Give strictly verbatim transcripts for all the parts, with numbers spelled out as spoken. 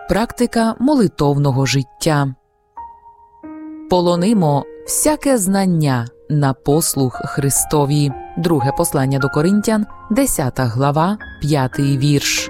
Практика молитовного життя. Полонимо всяке знання на послух Христові. Друге послання до Коринтян, десята глава, п'ятий вірш.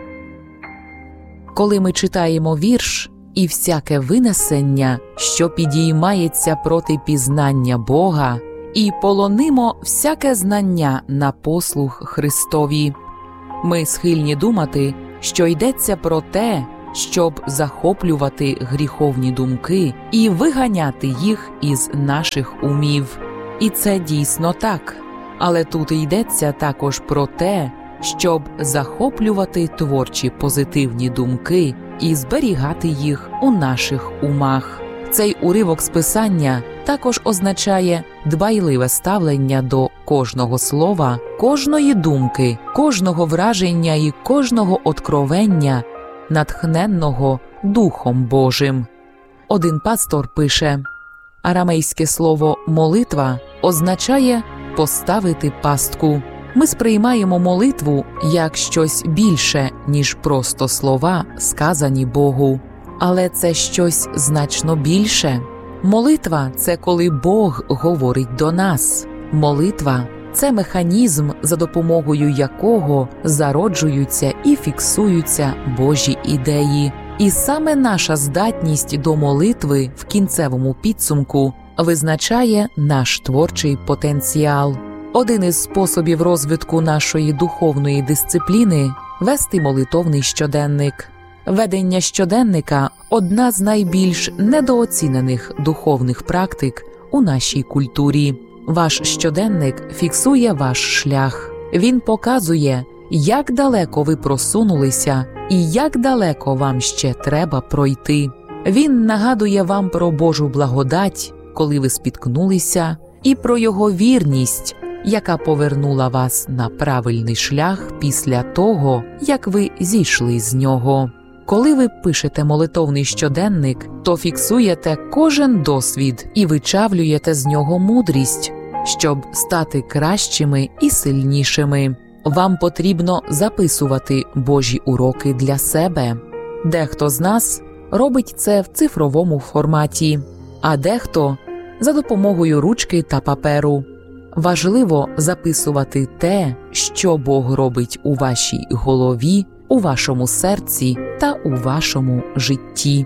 Коли ми читаємо вірш «І всяке винесення, що підіймається проти пізнання Бога, і полонимо всяке знання на послух Христові», ми схильні думати, що йдеться про те, щоб захоплювати гріховні думки і виганяти їх із наших умів. І це дійсно так. Але тут йдеться також про те, щоб захоплювати творчі позитивні думки і зберігати їх у наших умах. Цей уривок з Писання також означає дбайливе ставлення до кожного слова, кожної думки, кожного враження і кожного откровення, натхненного Духом Божим. Один пастор пише: арамейське слово «молитва» означає «поставити пастку». Ми сприймаємо молитву як щось більше, ніж просто слова, сказані Богу. Але це щось значно більше. Молитва – це коли Бог говорить до нас. Молитва – це механізм, за допомогою якого зароджуються і фіксуються Божі ідеї. І саме наша здатність до молитви в кінцевому підсумку визначає наш творчий потенціал. Один із способів розвитку нашої духовної дисципліни – вести молитовний щоденник. Ведення щоденника – одна з найбільш недооцінених духовних практик у нашій культурі. Ваш щоденник фіксує ваш шлях. Він показує, як далеко ви просунулися і як далеко вам ще треба пройти. Він нагадує вам про Божу благодать, коли ви спіткнулися, і про Його вірність, яка повернула вас на правильний шлях після того, як ви зійшли з нього. Коли ви пишете молитовний щоденник, то фіксуєте кожен досвід і вичавлюєте з нього мудрість, щоб стати кращими і сильнішими. Вам потрібно записувати Божі уроки для себе. Дехто з нас робить це в цифровому форматі, а дехто – за допомогою ручки та паперу. Важливо записувати те, що Бог робить у вашій голові, у вашому серці та у вашому житті.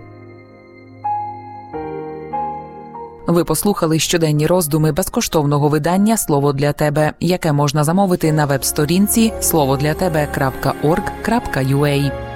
Ви послухали щоденні роздуми безкоштовного видання «Слово для тебе», яке можна замовити на веб-сторінці слово для тебе крапка орг крапка ю а.